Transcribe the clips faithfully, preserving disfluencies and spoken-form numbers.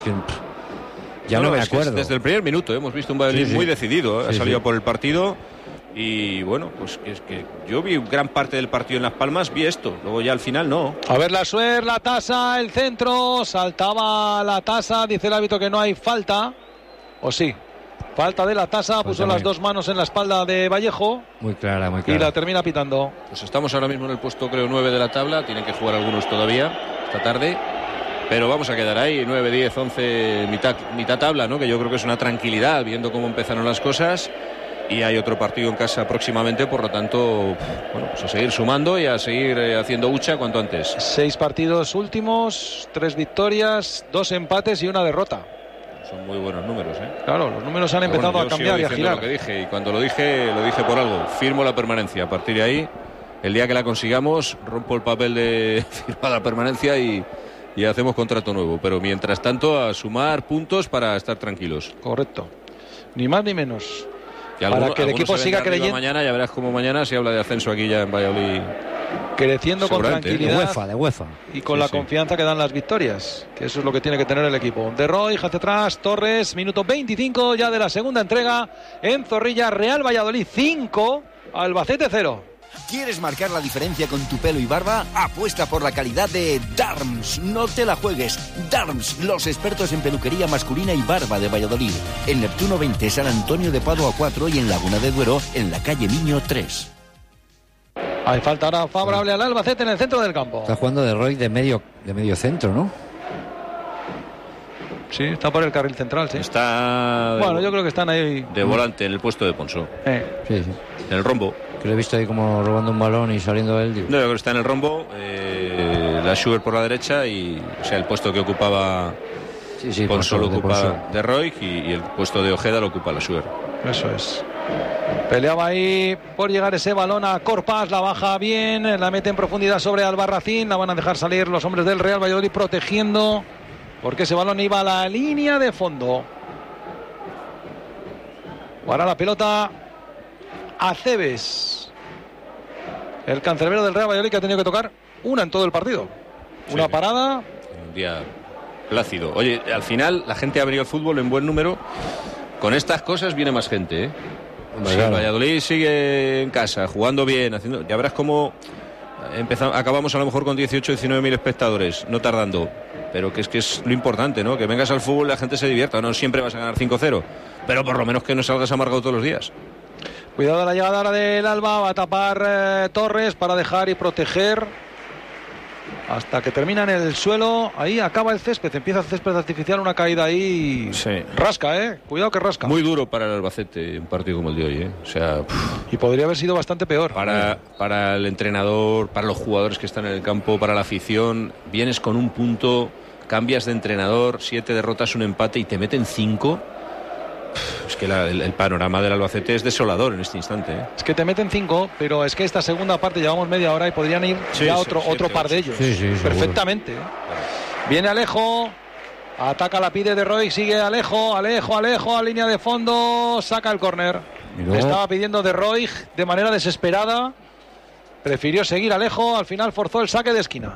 Ya no, no me acuerdo. Desde el primer minuto ¿eh? hemos visto un Valladolid sí, sí. muy decidido, ¿eh? ha sí, salido sí. por el partido y bueno, pues es que yo vi gran parte del partido en Las Palmas, vi esto, luego ya al final no. A ver la Suer, la tasa, el centro, saltaba la tasa, dice el árbitro que no hay falta, o sí. Falta de la tasa, pues puso las dos manos en la espalda de Vallejo. Muy clara, muy clara. Y la termina pitando. Pues estamos ahora mismo en el puesto, creo, nueve de la tabla. Tienen que jugar algunos todavía, esta tarde. Pero vamos a quedar ahí, nueve, diez, once, mitad, mitad tabla, ¿no? Que yo creo que es una tranquilidad, viendo cómo empezaron las cosas. Y hay otro partido en casa próximamente, por lo tanto, bueno, pues a seguir sumando y a seguir eh, haciendo hucha cuanto antes. Seis partidos últimos, tres victorias, dos empates y una derrota. Son muy buenos números, ¿eh? Claro, los números han empezado bueno, a cambiar y a girar. Lo que dije, y cuando lo dije, lo dije por algo. Firmo la permanencia. A partir de ahí, el día que la consigamos, rompo el papel de firmar la permanencia y, y hacemos contrato nuevo. Pero mientras tanto, a sumar puntos para estar tranquilos. Correcto. Ni más ni menos. Y para alguno, que el equipo siga creyendo. Mañana ya verás cómo mañana se habla de ascenso aquí ya en Valladolid. Creciendo con tranquilidad. De UEFA, de UEFA. Y con sí, la sí. confianza que dan las victorias. Que eso es lo que tiene que tener el equipo. De Roy, hacia atrás, Torres, minuto veinticinco ya de la segunda entrega. En Zorrilla, Real Valladolid cinco, Albacete cero. ¿Quieres marcar la diferencia con tu pelo y barba? Apuesta por la calidad de Darms. No te la juegues. Darms, los expertos en peluquería masculina y barba de Valladolid. En Neptuno veinte, San Antonio de Padua cuatro y en Laguna de Duero, en la calle Miño tres. Hay falta ahora favorable al Albacete en el centro del campo. Está jugando de Roy de medio, de medio centro, ¿no? Sí, está por el carril central, sí. Está... Bueno, yo creo que están ahí... De volante en el puesto de Ponso. Eh. Sí, sí. En el rombo. Que lo he visto ahí como robando un balón y saliendo él. Digo. No, yo creo que está en el rombo. Eh, la Schubert por la derecha y... O sea, el puesto que ocupaba... Sí, sí, Ponso lo de ocupa Ponso. de Roy y, y el puesto de Ojeda lo ocupa la Schubert. Eso es. Peleaba ahí por llegar ese balón a Corpas, la baja bien, la mete en profundidad sobre Albarracín, la van a dejar salir los hombres del Real Valladolid protegiendo, porque ese balón iba a la línea de fondo. Para la pelota Aceves, el cancerbero del Real Valladolid, que ha tenido que tocar una en todo el partido. Una sí, parada. Un día plácido. Oye, al final la gente ha abrido el fútbol en buen número. Con estas cosas viene más gente, ¿eh? Si el Valladolid sigue en casa, jugando bien, haciendo, ya verás cómo empezamos, acabamos a lo mejor con dieciocho, diecinueve mil espectadores, no tardando. Pero que es que es lo importante, ¿no? Que vengas al fútbol y la gente se divierta. No siempre vas a ganar cinco cero, pero por lo menos que no salgas amargado todos los días. Cuidado a la llegada ahora del Alba, va a tapar eh, Torres para dejar y proteger hasta que termina en el suelo. Ahí acaba el césped, empieza el césped artificial, una caída ahí. Sí. Rasca, eh, cuidado que rasca. Muy duro para el Albacete un partido como el de hoy, eh. O sea, y podría haber sido bastante peor. Para, para el entrenador, para los jugadores que están en el campo, para la afición, vienes con un punto, cambias de entrenador, siete derrotas, un empate y te meten cinco. Es que la, el, el panorama del Albacete es desolador en este instante, ¿eh? Es que te meten cinco, pero es que esta segunda parte llevamos media hora y podrían ir sí, ya sí, otro, siete, otro par de ellos. Sí, sí, perfectamente. ¿eh? Viene Alejo, ataca, la pide de Roy, sigue Alejo, Alejo, Alejo, a línea de fondo, saca el córner. Le estaba pidiendo de Roy de manera desesperada, prefirió seguir Alejo, al final forzó el saque de esquina.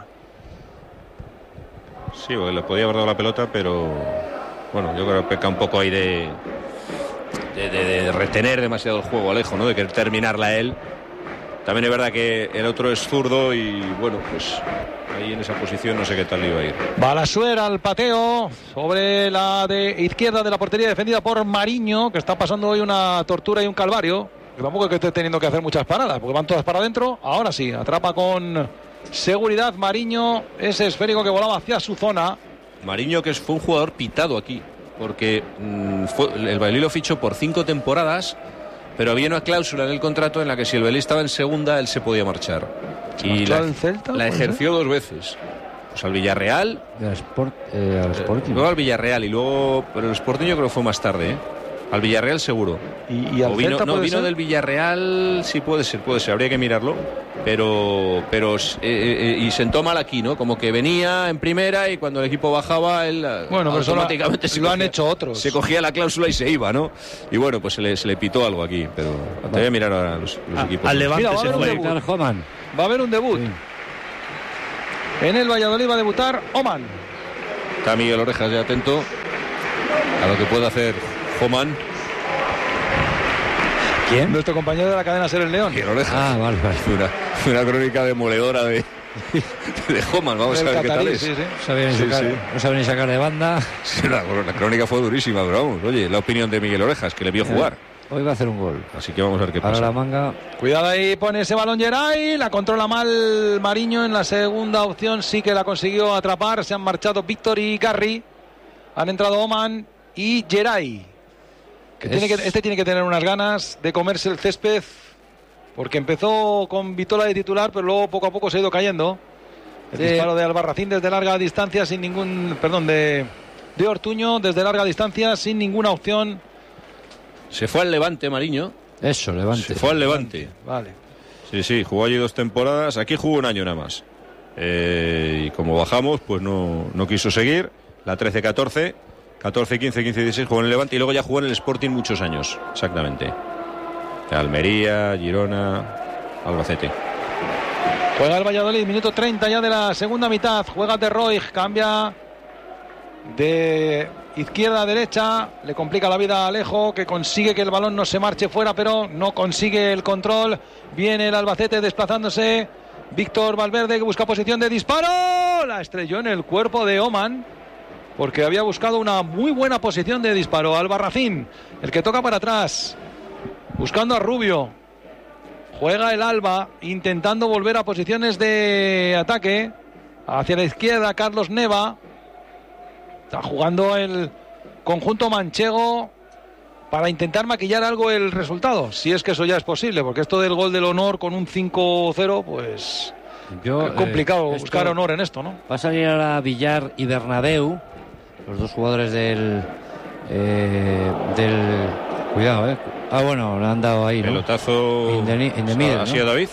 Sí, le podía haber dado la pelota, pero bueno, yo creo que peca un poco ahí de... De, de, de retener demasiado el juego Alejo, ¿no? De querer terminarla él. También es verdad que el otro es zurdo y bueno, pues ahí en esa posición no sé qué tal iba a ir. Balasuer al pateo sobre la de izquierda de la portería, defendida por Mariño, que está pasando hoy una tortura y un calvario. Que tampoco es que esté teniendo que hacer muchas paradas, porque van todas para adentro. Ahora sí, atrapa con seguridad Mariño ese esférico que volaba hacia su zona. Mariño, que fue un jugador pitado aquí, porque mmm, fue, el Valladolid lo fichó por cinco temporadas, pero había una cláusula en el contrato en la que si el Valladolid estaba en segunda, él se podía marchar. Y la, Celta, la ejerció dos veces. Pues al Villarreal, al, Sport, eh, al Sporting. Luego al Villarreal y luego, pero el Sporting yo creo que fue más tarde, ¿eh? Al Villarreal seguro. Y, y al o vino, Celta no, vino ser? del Villarreal, sí puede ser, puede ser, habría que mirarlo. Pero, pero eh, eh, y sentó mal aquí, ¿no? Como que venía en primera y cuando el equipo bajaba, él bueno, automáticamente lo, se lo cogía, han hecho otros. Se cogía la cláusula y se iba, ¿no? Y bueno, pues se le, se le pitó algo aquí, pero vale. Te voy a mirar ahora los, los a, equipos. Al Levante Mira, se fue. Va a haber un debut. Sí. En el Valladolid va a debutar Oman. Está Miguel Orejas ya atento a lo que puede hacer Homan. ¿Quién? Nuestro compañero de la cadena Ser el León. Miguel Orejas. Ah, vale, vale. Una, una crónica demoledora de, de Homan. Vamos Del a ver Catarí, qué tal es. sí, sí. No sabe ni Sí, sacar, sí. no sabe ni sacar de banda. Sí, la, la crónica fue durísima, pero vamos. Oye, la opinión de Miguel Orejas, que le vio jugar. Hoy va a hacer un gol. Así que vamos a ver qué Ahora pasa. la manga. Cuidado ahí, pone ese balón Geray, la controla mal Mariño en la segunda opción, sí que la consiguió atrapar, se han marchado Víctor y Garry, han entrado Oman y Geray, que Es... tiene que, este tiene que tener unas ganas de comerse el césped, porque empezó con Vitola de titular, pero luego poco a poco se ha ido cayendo. El Sí. disparo de Albarracín desde larga distancia, sin ningún, perdón, de, de Ortuño desde larga distancia, sin ninguna opción. Se fue al Levante, Mariño. Eso, Levante. Se fue al Levante. Vale. Sí, sí, jugó allí dos temporadas. Aquí jugó un año nada más. Eh, y como bajamos, pues no, no quiso seguir. La trece catorce, catorce quince, quince dieciséis jugó en el Levante y luego ya jugó en el Sporting muchos años. Exactamente. Almería, Girona, Albacete. Juega el Valladolid, minuto treinta ya de la segunda mitad. Juega de Roig, cambia de izquierda a derecha. Le complica la vida a Alejo, que consigue que el balón no se marche fuera, pero no consigue el control. Viene el Albacete desplazándose. Víctor Valverde, que busca posición de disparo. La estrelló en el cuerpo de Oman, porque había buscado una muy buena posición de disparo. Albarracín, el que toca para atrás, buscando a Rubio. Juega el Alba, intentando volver a posiciones de ataque. Hacia la izquierda, Carlos Neva. Está jugando el conjunto manchego para intentar maquillar algo el resultado, si es que eso ya es posible, porque esto del gol del honor con un cinco cero, pues Yo, es complicado eh, buscar esto- honor en esto, ¿no? Va a salir ahora Villar y Bernabéu, los dos jugadores del. Eh, del. Cuidado, eh. Ah, bueno, le han dado ahí, ¿no? Pelotazo. In the ni- in the middle, ¿Así ¿no? a David?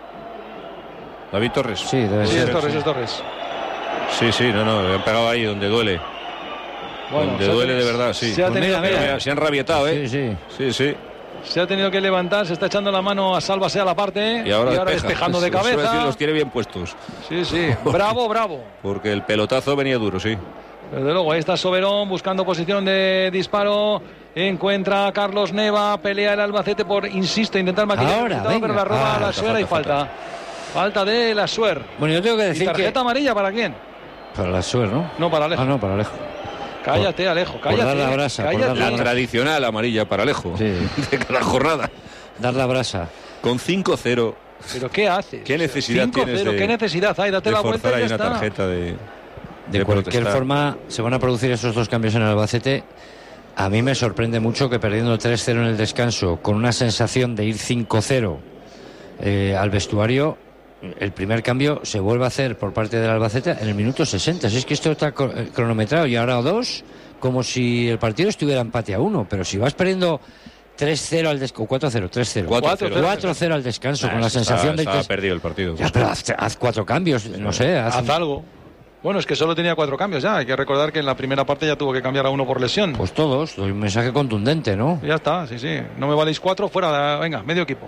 David Torres. Sí, debe Sí, ser. es Torres, es Torres. Sí, sí, no, no, le han pegado ahí donde duele. donde se ha duele de tenido- verdad, sí. Se ha, Pues tenido mira, que, mira. Se han rabietado, ¿eh? Sí, sí. Sí, sí. se ha tenido que levantar, se está echando la mano a Sálvase a la parte Y ahora, despeja. despejando de Eso iba a decir, cabeza. los tiene bien puestos. Sí, sí, bravo, bravo. Porque el pelotazo venía duro, sí. Desde luego, ahí está Soberón buscando posición de disparo. Encuentra a Carlos Neva, pelea el Albacete por, insisto, intentar maquillar el Ahora, resultado, venga. pero la roba Ah, la falta, Suer y falta, falta. Falta de la Suer. Bueno, yo tengo que ¿Y decir tarjeta que. amarilla para quién? Para la Suer, ¿no? No, para Alejo. Ah, no, para Alejo. Cállate, Alejo, cállate. dar la brasa, por cállate. dar la La brasa. tradicional amarilla para Alejo. Sí. De cada jornada. Dar la brasa. Con cinco cero. ¿Pero qué haces? ¿Qué necesidad cinco cero, tienes de- ¿Qué necesidad hay? Date De la vuelta forzar y ahí ya una está. tarjeta de. De, de cualquier protestar. forma, se van a producir esos dos cambios en el Albacete. A mí me sorprende mucho que perdiendo tres cero en el descanso, con una sensación de ir cinco cero eh, al vestuario, el primer cambio se vuelve a hacer por parte del Albacete en el minuto sesenta. Si es que esto está cro- eh, cronometrado y ahora dos, como si el partido estuviera empate a uno. Pero si vas perdiendo tres cero al descanso, cuatro cero, tres cero, cuatro cero. cuatro cero al descanso, Nah, con la está- sensación de estaba que. perdido el partido. Ya, pero haz, haz cuatro cambios, no sé. Haz, Haz algo. Bueno, es que solo tenía cuatro cambios ya. Hay que recordar que en la primera parte ya tuvo que cambiar a uno por lesión. Pues todos, doy un mensaje contundente, ¿no? Ya está, sí, sí. No me valéis cuatro, fuera. Venga, medio equipo.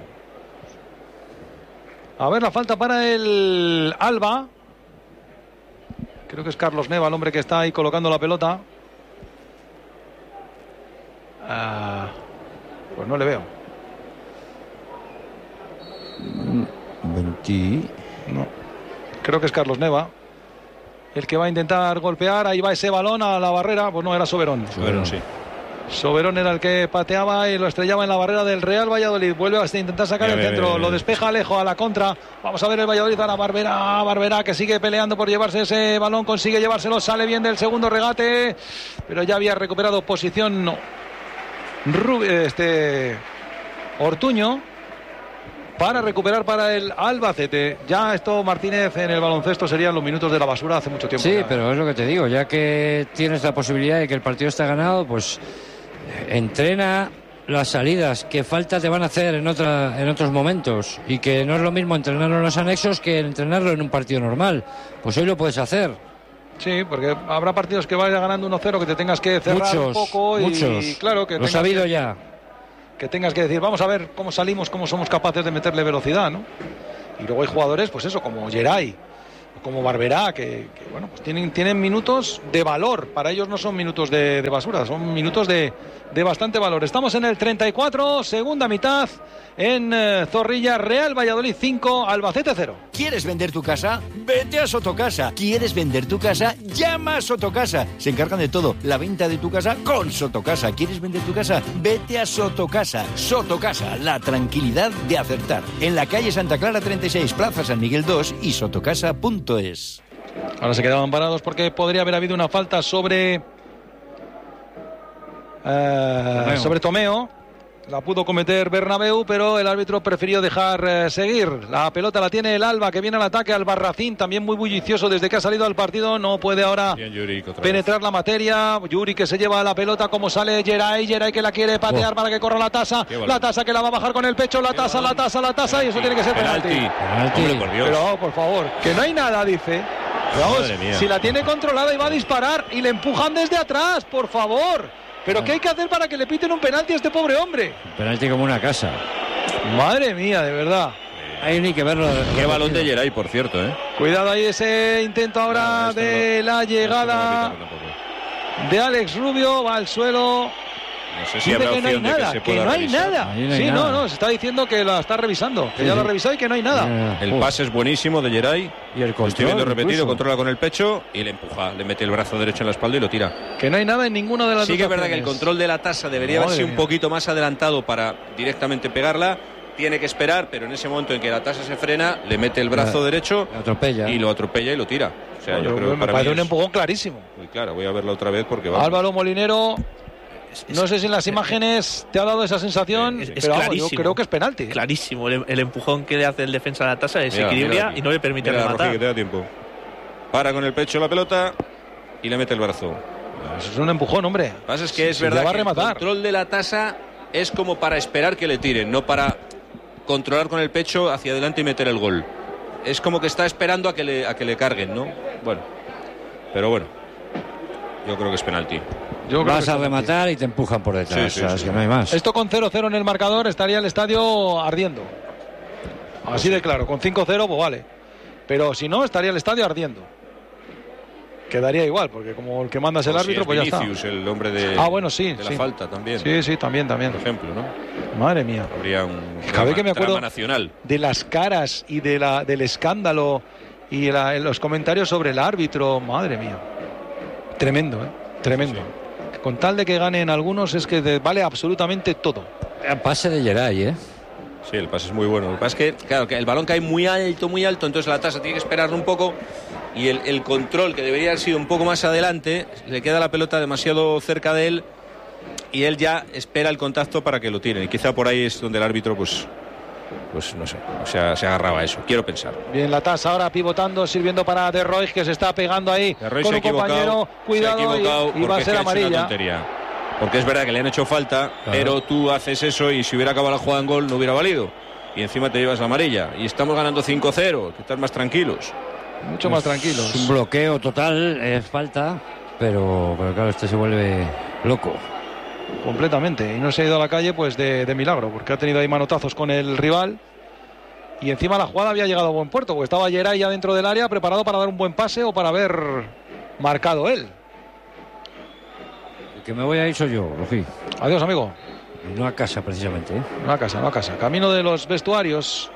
A ver, la falta para el Alba. Creo que es Carlos Neva el hombre que está ahí colocando la pelota. Ah, pues no le veo. veinte. No. Creo que es Carlos Neva el que va a intentar golpear. Ahí va ese balón a la barrera. Pues no, era Soberón. Soberón, sí. Soberón era el que pateaba y lo estrellaba en la barrera del Real Valladolid. Vuelve a intentar sacar Bien, el bien, centro. bien, Lo bien. despeja Alejo a la contra. Vamos a ver el Valladolid a la Barbera. Barbera que sigue peleando por llevarse ese balón. Consigue llevárselo. Sale bien del segundo regate. Pero ya había recuperado posición no. Ru- este Ortuño para recuperar para el Albacete. Ya esto, Martínez, en el baloncesto serían los minutos de la basura hace mucho tiempo. Sí, ya. pero es lo que te digo, ya que tienes la posibilidad de que el partido está ganado, pues entrena las salidas que falta te van a hacer en otra en otros momentos, y que no es lo mismo entrenarlo en los anexos que entrenarlo en un partido normal. Pues hoy lo puedes hacer. Sí, porque habrá partidos que vaya ganando uno cero que te tengas que cerrar Muchos, un poco y muchos. claro que Lo he tengas, sabido que, ya. que tengas que decir, vamos a ver cómo salimos, cómo somos capaces de meterle velocidad, ¿no? Y luego hay jugadores, pues eso, como Geray, como Barberá, que, que bueno, pues tienen, tienen minutos de valor. Para ellos no son minutos de, de basura, son minutos de, de bastante valor. Estamos en el treinta y cuatro, segunda mitad, en eh, Zorrilla, Real Valladolid cinco, Albacete cero. ¿Quieres vender tu casa? Vete a Sotocasa. ¿Quieres vender tu casa? Llama a Sotocasa. Se encargan de todo, la venta de tu casa con Sotocasa. ¿Quieres vender tu casa? Vete a Sotocasa. Sotocasa, la tranquilidad de acertar. En la calle Santa Clara treinta y seis, Plaza San Miguel dos y sotocasa punto es. Ahora se quedaban parados porque podría haber habido una falta sobre eh, Tomeo. sobre Tomeo. La pudo cometer Bernabéu, pero el árbitro prefirió dejar eh, seguir. La pelota la tiene el Alba, que viene al ataque. Albarracín, también muy bullicioso desde que ha salido al partido. No puede ahora Bien, Juric, penetrar la materia. Yuri que se lleva la pelota, como sale Geray. Geray que la quiere patear oh. para que corra la tasa. La tasa que la va a bajar con el pecho. La tasa, la tasa, la tasa. Y eso tiene que ser penalti. Penalti. penalti. Hombre, por Dios. Pero, por favor, que no hay nada, dice. Vamos, si la tiene controlada y va a disparar y le empujan desde atrás, por favor. ¿Pero qué hay que hacer para que le piten un penalti a este pobre hombre? Un penalti como una casa. Madre mía, de verdad. Hay ni que verlo. Qué balón de Geray, por cierto, ¿eh? Cuidado ahí ese intento ahora no, de no, la llegada no de Alex Rubio. Va al suelo. No sé si habrá que no hay nada, que, que no hay revisar. nada. Ahí no hay sí, nada. no, no, se está diciendo que la está revisando, que sí, ya sí. lo ha revisado y que no hay nada. El pase es buenísimo de Geray. Y el control, Estoy viendo repetido, incluso. controla con el pecho y le empuja, le mete el brazo derecho en la espalda y lo tira. Que no hay nada en ninguna de las Sí dos que es verdad que el acciones. control de la tasa debería Madre haberse mía. un poquito más adelantado para directamente pegarla. Tiene que esperar, pero en ese momento en que la tasa se frena, le mete el brazo La, derecho la atropella. y lo atropella y lo tira. O sea, yo Pero, creo que me para parece mí un es empujón clarísimo. muy claro. Voy a verla otra vez porque va. Álvaro Molinero, no sé si en las imágenes te ha dado esa sensación, Es, es pero vamos, clarísimo. yo creo que es penalti. Clarísimo, el, el empujón que le hace el defensa a la tasa es Mira, equilibria mira y no le permite mira, rematar. Roji, que te da tiempo. Para con el pecho la pelota y le mete el brazo. Eso es un empujón, hombre. Lo que pasa es que es Si le verdad va a que el rematar. control de la tasa es como para esperar que le tiren, no para controlar con el pecho hacia adelante y meter el gol. Es como que está esperando a que le, a que le carguen, ¿no? Bueno, pero bueno, yo creo que es penalti. Yo creo Vas que a es rematar y te empujan por detrás. Sí, sí, o sea, sí. es que no hay más. Esto con cero cero en el marcador estaría el estadio ardiendo. Así de claro, con cinco cero pues vale. Pero si no, estaría el estadio ardiendo. Quedaría igual, porque como el que manda es el O si árbitro, es pues ya Vinicius, está. el hombre de, Ah, bueno, sí, de la sí. falta también. Sí, sí, también, también. Por ejemplo, ¿no? Madre mía. Habría un Cada drama, vez que me acuerdo drama nacional. de las caras y de la, del escándalo y la, los comentarios sobre el árbitro, madre mía. Tremendo, ¿eh? Tremendo. Sí. Con tal de que ganen algunos es que de- vale absolutamente todo. Pase de Geray, ¿eh? Sí, el pase es muy bueno. Lo que pasa es que, claro, que el balón cae muy alto, muy alto, entonces la tasa tiene que esperar un poco y el, el control, que debería haber sido un poco más adelante, le queda la pelota demasiado cerca de él y él ya espera el contacto para que lo tiren. Y quizá por ahí es donde el árbitro, pues, pues no sé, o sea, se agarraba a eso. Quiero pensar. Bien, la tasa ahora pivotando, sirviendo para De Roy, que se está pegando ahí De Roy con se ha un compañero. equivocado, Cuidado, se ha equivocado y, y va a porque ser ha hecho una amarilla. tontería. Porque es verdad que le han hecho falta, Claro. pero tú haces eso y si hubiera acabado la jugada en gol no hubiera valido. Y encima te llevas la amarilla. Y estamos ganando cinco cero, que están más tranquilos. Mucho más tranquilos. Es un bloqueo total, es falta, pero, pero claro, este se vuelve loco. Completamente. Y no se ha ido a la calle pues de, de milagro, porque ha tenido ahí manotazos con el rival. Y encima la jugada había llegado a buen puerto, porque estaba Geray ya dentro del área, preparado para dar un buen pase o para haber marcado él. El que me voy a ir soy yo, Rojí. Adiós, amigo. Y no a casa, precisamente, ¿eh? No a casa, no a casa. Camino de los vestuarios.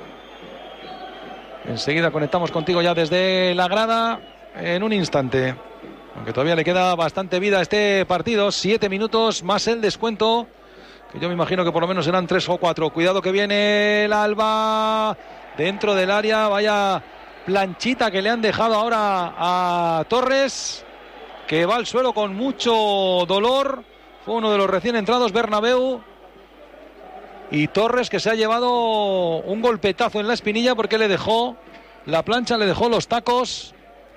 Enseguida conectamos contigo ya desde la grada en un instante. Aunque todavía le queda bastante vida a este partido. Siete minutos más el descuento. Que yo me imagino que por lo menos serán tres o cuatro. Cuidado que viene el Alba dentro del área. Vaya planchita que le han dejado ahora a Torres, que va al suelo con mucho dolor. Fue uno de los recién entrados, Bernabéu. Y Torres, que se ha llevado un golpetazo en la espinilla porque le dejó la plancha, le dejó los tacos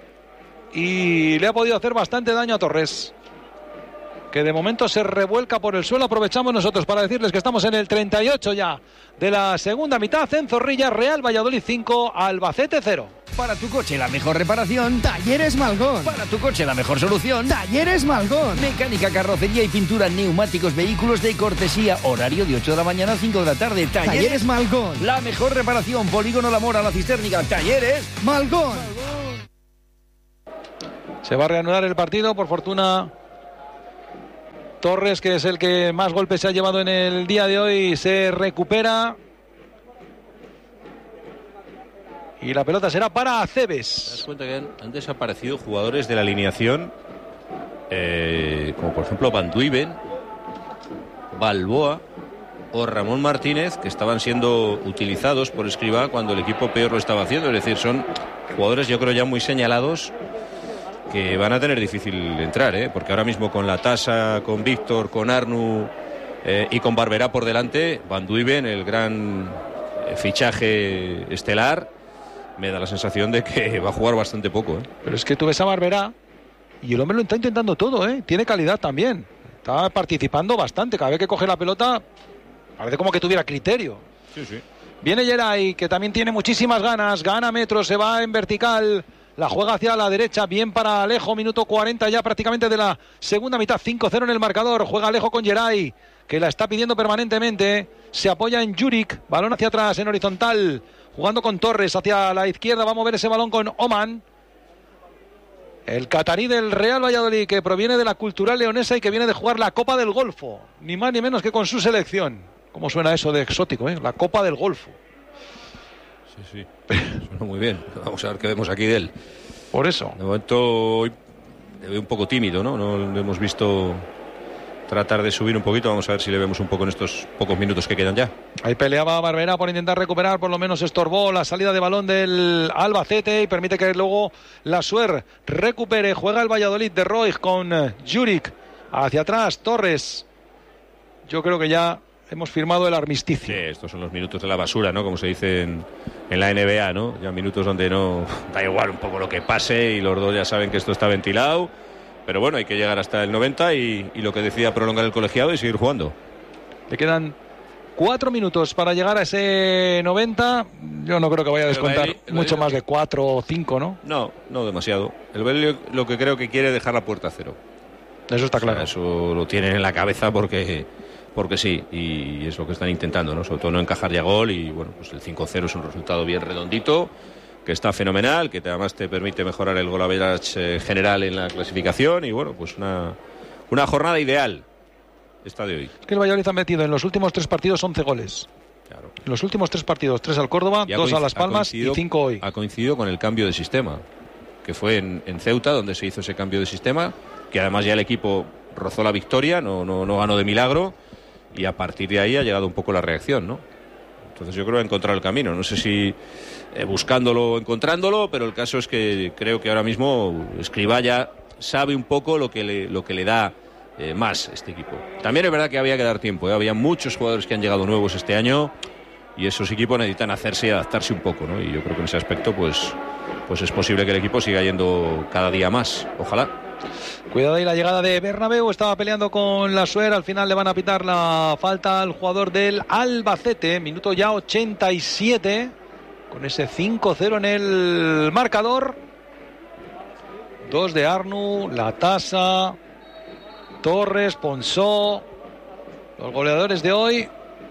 y le ha podido hacer bastante daño a Torres, que de momento se revuelca por el suelo. Aprovechamos nosotros para decirles que estamos en el treinta y ocho ya de la segunda mitad en Zorrilla. Real Valladolid cinco, Albacete cero. Para tu coche la mejor reparación. Talleres Malgón. Para tu coche la mejor solución. Talleres Malgón. Mecánica, carrocería y pintura, neumáticos, vehículos de cortesía. Horario de ocho de la mañana a cinco de la tarde. Talleres, Talleres Malgón. La mejor reparación. Polígono La Mora, La Cisternica. Talleres Malgón. Se va a reanudar el partido, por fortuna. Torres, que es el que más golpes se ha llevado en el día de hoy, se recupera. Y la pelota será para Aceves. ¿Te das cuenta que han, han desaparecido jugadores de la alineación? Eh, como por ejemplo Van Duiven, Balboa o Ramón Martínez, que estaban siendo utilizados por Escribá cuando el equipo peor lo estaba haciendo. Es decir, son jugadores, yo creo, ya muy señalados, que van a tener difícil entrar, ¿eh? Porque ahora mismo con la Tasa, con Víctor, con Arnu eh, y con Barberá por delante, Van Duiven, el gran eh, fichaje estelar, me da la sensación de que va a jugar bastante poco, ¿eh? Pero es que tú ves a Barberá y el hombre lo está intentando todo, ¿eh? Tiene calidad también. Está participando bastante. Cada vez que coge la pelota parece como que tuviera criterio. Sí, sí. Viene Geray, que también tiene muchísimas ganas. Gana metros, se va en vertical. La juega hacia la derecha, bien para Alejo, minuto cuarenta ya prácticamente de la segunda mitad, cinco cero en el marcador. Juega Alejo con Geray, que la está pidiendo permanentemente. Se apoya en Juric, balón hacia atrás en horizontal, jugando con Torres hacia la izquierda. Va a mover ese balón con Oman, el catarí del Real Valladolid, que proviene de la Cultural Leonesa y que viene de jugar la Copa del Golfo, ni más ni menos que con su selección. ¿Cómo suena eso de exótico, eh? La Copa del Golfo. Sí, sí, suena muy bien. Vamos a ver qué vemos aquí de él. Por eso. De momento hoy le veo un poco tímido, ¿no? No lo hemos visto tratar de subir un poquito. Vamos a ver si le vemos un poco en estos pocos minutos que quedan ya. Ahí peleaba Barberá por intentar recuperar, por lo menos estorbó la salida de balón del Albacete y permite que luego la Suer recupere. Juega el Valladolid de Roig con Juric hacia atrás, Torres. Yo creo que ya hemos firmado el armisticio. Sí, estos son los minutos de la basura, ¿no? Como se dice en, en la N B A, ¿no? Ya minutos donde no da igual un poco lo que pase y los dos ya saben que esto está ventilado. Pero bueno, hay que llegar hasta el noventa y, y lo que decida prolongar el colegiado y seguir jugando. Le quedan cuatro minutos para llegar a ese noventa. Yo no creo que vaya a descontar el el mucho más de cuatro o cinco, ¿no? No, no demasiado. El Bailey lo que creo que quiere es dejar la puerta a cero. Eso está claro. O sea, eso lo tienen en la cabeza porque... porque sí, y es lo que están intentando, ¿no? Sobre todo no encajar ya gol y bueno, pues el cinco cero es un resultado bien redondito, que está fenomenal, que además te permite mejorar el gol average general en la clasificación y bueno, pues una, una jornada ideal esta de hoy. Es que el Valladolid ha metido en los últimos tres partidos once goles. Claro. En los últimos tres partidos, tres al Córdoba, dos a Las Palmas y cinco hoy. Ha coincidido con el cambio de sistema, que fue en, en Ceuta donde se hizo ese cambio de sistema, que además ya el equipo rozó la victoria, no, no, no ganó de milagro. Y a partir de ahí ha llegado un poco la reacción, ¿no? Entonces yo creo que ha encontrado el camino. No sé si eh, buscándolo o encontrándolo, pero el caso es que creo que ahora mismo Escribá ya sabe un poco lo que le, lo que le da eh, más este equipo. También es verdad que había que dar tiempo, ¿eh? Había muchos jugadores que han llegado nuevos este año y esos equipos necesitan hacerse y adaptarse un poco, ¿no? Y yo creo que en ese aspecto pues, pues es posible que el equipo siga yendo cada día más. Ojalá. Cuidado ahí la llegada de Bernabéu, estaba peleando con la Suer, al final le van a pitar la falta al jugador del Albacete, minuto ya ochenta y siete, con ese cinco cero en el marcador. Dos de Arnu, La Tasa, Torres, Ponsó, los goleadores de hoy.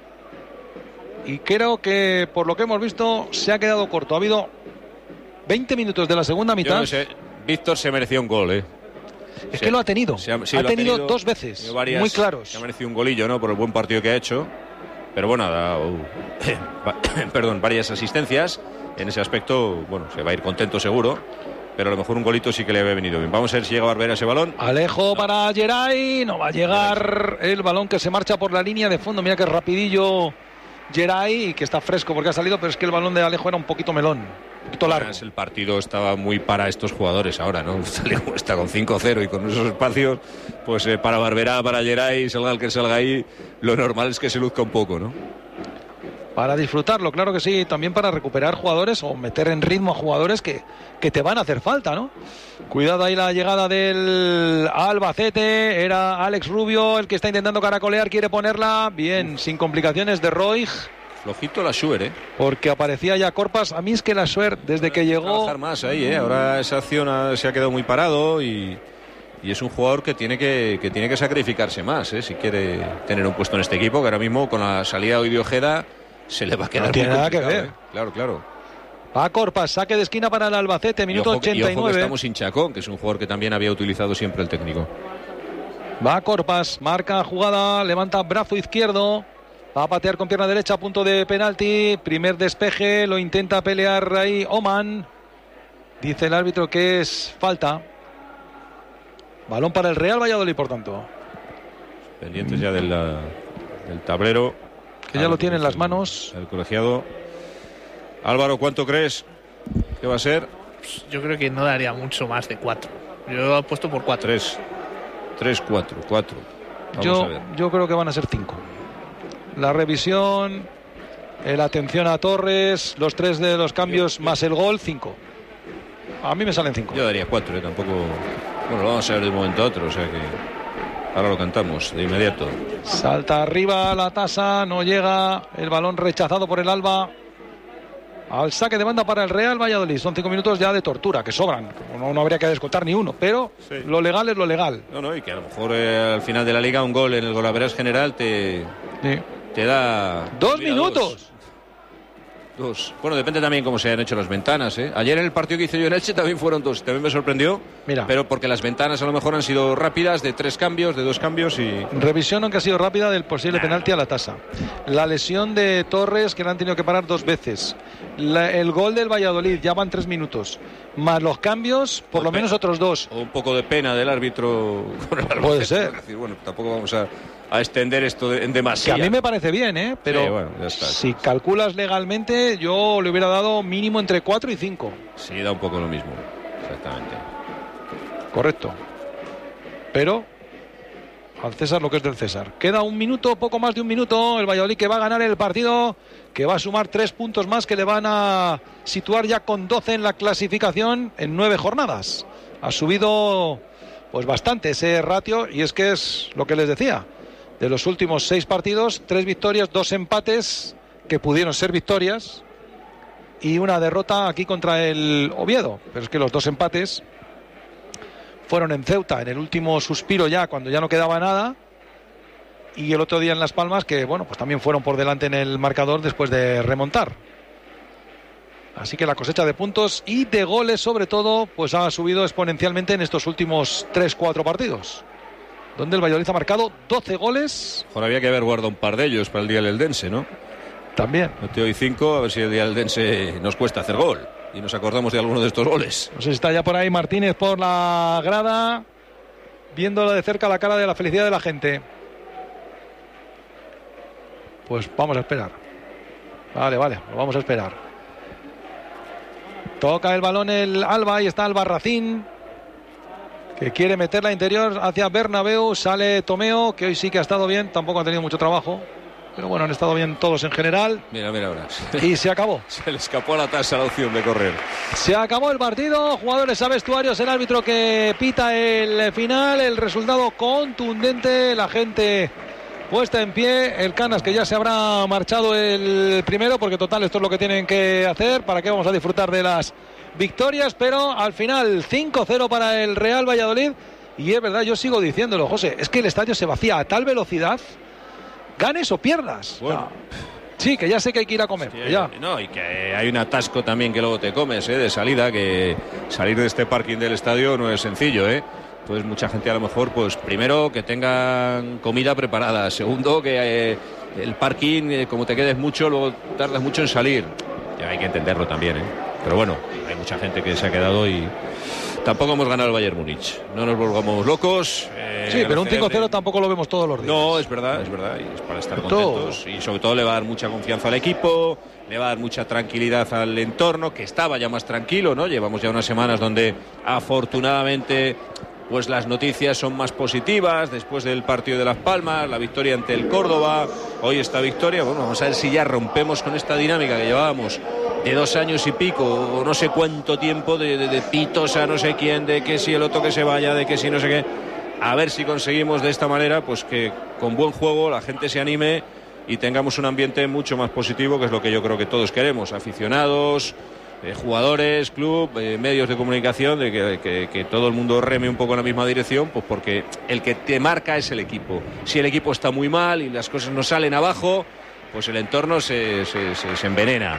Y creo que por lo que hemos visto se ha quedado corto. Ha habido veinte minutos de la segunda mitad. Yo no sé, Víctor se merecía un gol, ¿eh? Es sí, que lo ha tenido, sí, sí, ha, lo tenido ha tenido dos veces, varias, muy claros. Se ha merecido un golillo, ¿no? Por el buen partido que ha hecho. Pero bueno, ha dado, uh, perdón, varias asistencias. En ese aspecto, bueno, se va a ir contento seguro. Pero a lo mejor un golito sí que le había venido bien. Vamos a ver si llega a Barberá ese balón. Alejo no. para Geray, no va a llegar el balón que se marcha por la línea de fondo. Mira que rapidillo Geray y que está fresco porque ha salido, pero es que el balón de Alejo era un poquito melón. Un poquito largo. El partido estaba muy para estos jugadores ahora, ¿no? Está con cinco cero y con esos espacios, pues eh, para Barberá, para Geray, salga el que salga ahí, lo normal es que se luzca un poco, ¿no? Para disfrutarlo, claro que sí, también para recuperar jugadores o meter en ritmo a jugadores que, que te van a hacer falta, ¿no? Cuidado ahí la llegada del Albacete, era Alex Rubio el que está intentando caracolear, quiere ponerla, bien, sin complicaciones de Roig. Flojito la Suer, ¿eh? Porque aparecía ya Corpas. A mí es que la Suer, desde que llegó... trabajar más ahí, ¿eh? Ahora esa acción ha, se ha quedado muy parado y, y es un jugador que tiene que, que tiene que sacrificarse más, ¿eh? Si quiere tener un puesto en este equipo, que ahora mismo con la salida de Oidio Ojeda se le va a quedar no tiene muy nada que ver. ¿eh? Claro, claro. Va Corpas, saque de esquina para el Albacete, minuto y ojo, ochenta y nueve. Y ojo que estamos sin Chacón, que es un jugador que también había utilizado siempre el técnico. Va Corpas, marca jugada, levanta brazo izquierdo, va a patear con pierna derecha a punto de penalti. Primer despeje, lo intenta pelear ahí Oman. Dice el árbitro que es falta. Balón para el Real Valladolid, por tanto. Pendientes ya del, del tablero. Que ya lo tiene en las manos. El colegiado. Álvaro, ¿cuánto crees que va a ser? Yo creo que no daría mucho más de cuatro. Yo he apuesto por cuatro. Tres. Tres, cuatro. Cuatro. Vamos yo, a ver. yo creo que van a ser cinco. La revisión, la atención a Torres, los tres de los cambios yo, más el gol, cinco. A mí me salen cinco. Yo daría cuatro, ¿eh? Tampoco. Bueno, lo vamos a ver de un momento a otro, o sea que ahora lo cantamos de inmediato. Salta arriba la tasa, no llega, el balón rechazado por el Alba. Al saque de banda para el Real Valladolid. Son cinco minutos ya de tortura, que sobran. No, no habría que descontar ni uno, pero sí. Lo legal es lo legal. No, no, y que a lo mejor eh, al final de la liga un gol en el golaveras general te, sí. te da... ¡Dos minutos! Dos. Dos. Bueno, depende también cómo se hayan hecho las ventanas, ¿eh? Ayer en el partido que hice yo en Elche también fueron dos. También me sorprendió. Mira. Pero porque las ventanas a lo mejor han sido rápidas, de tres cambios, de dos cambios y... Revisión aunque ha sido rápida del posible nah. penalti a la tasa. La lesión de Torres, que le han tenido que parar dos veces. La, el gol del Valladolid, ya van tres minutos. Más los cambios, por o lo menos otros dos. O un poco de pena del árbitro con el árbitro. Puede ser. Es decir, bueno, tampoco vamos a... a extender esto de, en demasía. Que a mí me parece bien, ¿eh? Pero sí, bueno, ya está. Si calculas legalmente, yo le hubiera dado mínimo entre cuatro y cinco. Sí, da un poco lo mismo. Exactamente. Correcto. Pero al César lo que es del César. Queda un minuto, poco más de un minuto. El Valladolid que va a ganar el partido, que va a sumar tres puntos más, que le van a situar ya con doce en la clasificación en nueve jornadas. Ha subido pues bastante ese ratio, y es que es lo que les decía. De los últimos seis partidos, tres victorias, dos empates que pudieron ser victorias y una derrota aquí contra el Oviedo. Pero es que los dos empates fueron en Ceuta, en el último suspiro ya, cuando ya no quedaba nada, y el otro día en Las Palmas, que bueno, pues también fueron por delante en el marcador después de remontar. Así que la cosecha de puntos y de goles sobre todo, pues ha subido exponencialmente en estos últimos tres cuatro partidos, donde el Valladolid ha marcado doce goles. Ahora había que haber guardado un par de ellos para el día del Eldense, ¿no? También. Metió hoy cinco, a ver si el día del Eldense nos cuesta hacer gol y nos acordamos de alguno de estos goles. No sé si está ya por ahí Martínez por la grada, viéndolo de cerca la cara de la felicidad de la gente. Pues vamos a esperar. Vale, vale, lo vamos a esperar. Toca el balón el Alba, y está Albarracín, que quiere meterla interior hacia Bernabéu. Sale Tomeo, que hoy sí que ha estado bien, tampoco ha tenido mucho trabajo, pero bueno, han estado bien todos en general. Mira, mira ahora. Y se acabó. Se le escapó a la tasa la opción de correr. Se acabó el partido, jugadores a vestuarios, el árbitro que pita el final, el resultado contundente, la gente puesta en pie, el Canas que ya se habrá marchado el primero, porque total esto es lo que tienen que hacer, para que vamos a disfrutar de las victorias, pero al final cinco cero para el Real Valladolid. Y es verdad, yo sigo diciéndolo, José, es que el estadio se vacía a tal velocidad, ganes o pierdas. Bueno. No. Sí, que ya sé que hay que ir a comer. Sí, ya. No, y que hay un atasco también que luego te comes, ¿eh? De salida, que salir de este parking del estadio no es sencillo, ¿eh? Pues mucha gente a lo mejor, pues primero que tengan comida preparada, segundo que eh, el parking, eh, como te quedes mucho, luego tardas mucho en salir. Ya hay que entenderlo también, ¿eh? Pero bueno, hay mucha gente que se ha quedado y tampoco hemos ganado el Bayern Múnich. No nos volvamos locos. Eh, sí, pero un cinco cero tampoco lo vemos todos los días. No, es verdad, es verdad. Y es para estar contentos. Y sobre todo le va a dar mucha confianza al equipo, le va a dar mucha tranquilidad al entorno, que estaba ya más tranquilo, ¿no? Llevamos ya unas semanas donde afortunadamente pues las noticias son más positivas después del partido de Las Palmas, la victoria ante el Córdoba, hoy esta victoria. Bueno, vamos a ver si ya rompemos con esta dinámica que llevábamos de dos años y pico, o no sé cuánto tiempo, de, de, de pitos a no sé quién, de que si el otro que se vaya, de que si no sé qué. A ver si conseguimos de esta manera, pues que con buen juego la gente se anime y tengamos un ambiente mucho más positivo, que es lo que yo creo que todos queremos, aficionados, Eh, jugadores, club, eh, medios de comunicación, de que, que, que todo el mundo reme un poco en la misma dirección, pues porque el que te marca es el equipo. Si el equipo está muy mal y las cosas no salen abajo, pues el entorno se, se, se, se envenena.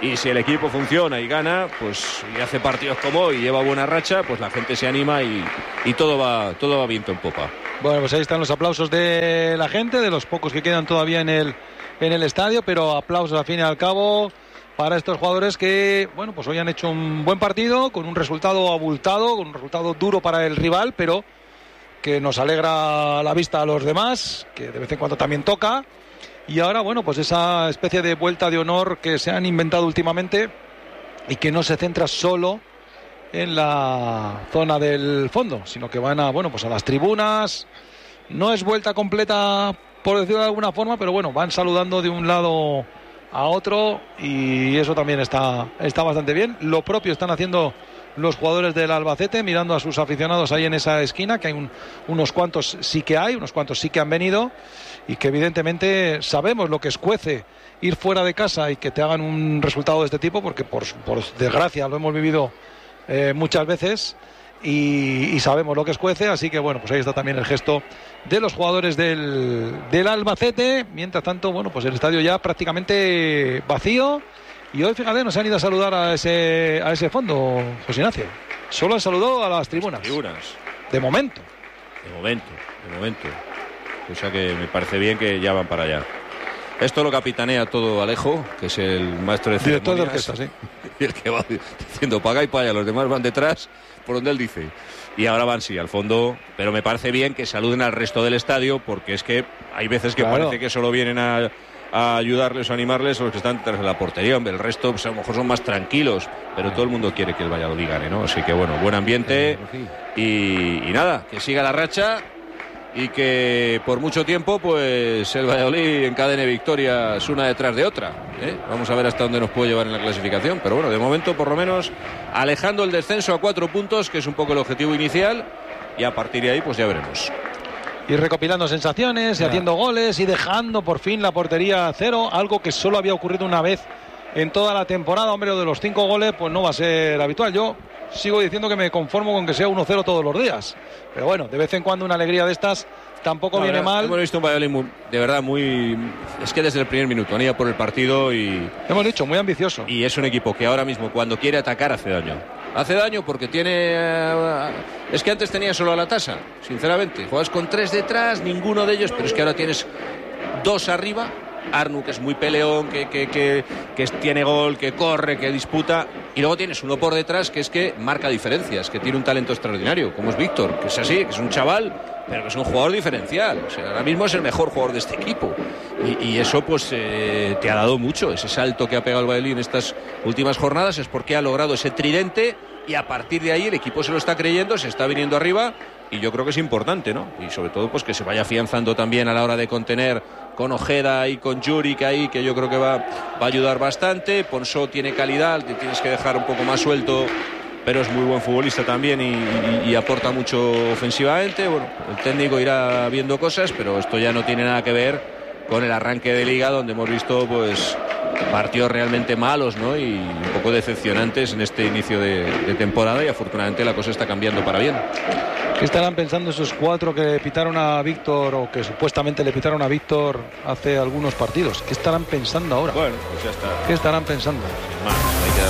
Y si el equipo funciona y gana, pues y hace partidos como hoy y lleva buena racha, pues la gente se anima y, y todo va todo va viento en popa. Bueno, pues ahí están los aplausos de la gente, de los pocos que quedan todavía en el, en el estadio, pero aplausos al fin y al cabo para estos jugadores que, bueno, pues hoy han hecho un buen partido, con un resultado abultado, con un resultado duro para el rival, pero que nos alegra la vista a los demás, que de vez en cuando también toca. Y ahora, bueno, pues esa especie de vuelta de honor que se han inventado últimamente y que no se centra solo en la zona del fondo, sino que van a, bueno, pues a las tribunas. No es vuelta completa, por decirlo de alguna forma, pero bueno, van saludando de un lado a otro y eso también está, está bastante bien. Lo propio están haciendo los jugadores del Albacete, mirando a sus aficionados ahí en esa esquina, que hay un, unos cuantos sí que hay, unos cuantos sí que han venido y que evidentemente sabemos lo que escuece ir fuera de casa y que te hagan un resultado de este tipo, porque por, por desgracia lo hemos vivido eh, muchas veces y, y sabemos lo que escuece, así que bueno, pues ahí está también el gesto de los jugadores del, del Albacete. Mientras tanto, bueno, pues el estadio ya prácticamente vacío. Y hoy, fíjate, nos han ido a saludar a ese, a ese fondo, José Ignacio. Solo han saludado a las tribunas. tribunas. De momento. De momento, de momento. O sea que me parece bien que ya van para allá. Esto lo capitanea todo Alejo, que es el maestro de ceremonias. Director de orquesta, sí. Y el que va diciendo paga y paya, los demás van detrás por donde él dice. Y ahora van, sí, al fondo. Pero me parece bien que saluden al resto del estadio, porque es que hay veces que claro, parece que solo vienen a... a ayudarles o animarles a los que están tras la portería. Hombre, el resto pues, a lo mejor son más tranquilos, pero todo el mundo quiere que el Valladolid gane, ¿no? Así que bueno, buen ambiente y, y nada, que siga la racha y que por mucho tiempo pues el Valladolid encadene victorias una detrás de otra, ¿eh? Vamos a ver hasta dónde nos puede llevar en la clasificación, pero bueno, de momento por lo menos alejando el descenso a cuatro puntos, que es un poco el objetivo inicial, y a partir de ahí pues ya veremos. Y recopilando sensaciones, y haciendo goles, y dejando por fin la portería a cero, algo que solo había ocurrido una vez en toda la temporada. Hombre, de los cinco goles, pues no va a ser habitual. Yo sigo diciendo que me conformo con que sea uno cero todos los días. Pero bueno, de vez en cuando una alegría de estas tampoco no, viene verdad, mal. Hemos visto un Valladolid muy, de verdad muy... Es que desde el primer minuto han ido por el partido y... Hemos dicho, muy ambicioso. Y es un equipo que ahora mismo, cuando quiere atacar, hace daño. Hace daño porque tiene... Es que antes tenía solo a la tasa, sinceramente. Juegas con tres detrás, ninguno de ellos, pero es que ahora tienes dos arriba. Arnu, que es muy peleón, que, que, que, que tiene gol, que corre, que disputa. Y luego tienes uno por detrás que es que marca diferencias, que tiene un talento extraordinario, como es Víctor, que es así, que es un chaval, pero que es un jugador diferencial. O sea, ahora mismo es el mejor jugador de este equipo. Y, y eso pues eh, te ha dado mucho. Ese salto que ha pegado el Valladolid en estas últimas jornadas es porque ha logrado ese tridente y a partir de ahí el equipo se lo está creyendo, se está viniendo arriba y yo creo que es importante, ¿no? Y sobre todo pues que se vaya afianzando también a la hora de contener con Ojeda y con Juric ahí, que yo creo que va, va a ayudar bastante. Ponsó tiene calidad, te tienes que dejar un poco más suelto, pero es muy buen futbolista también y, y, y aporta mucho ofensivamente. Bueno, el técnico irá viendo cosas, pero esto ya no tiene nada que ver con el arranque de liga, donde hemos visto pues partidos realmente malos, ¿no? Y un poco decepcionantes en este inicio de, de temporada, y afortunadamente la cosa está cambiando para bien. ¿Qué estarán pensando esos cuatro que pitaron a Víctor, o que supuestamente le pitaron a Víctor hace algunos partidos? ¿Qué estarán pensando ahora? Bueno, pues ya está. ¿Qué estarán pensando? Sin más, hay que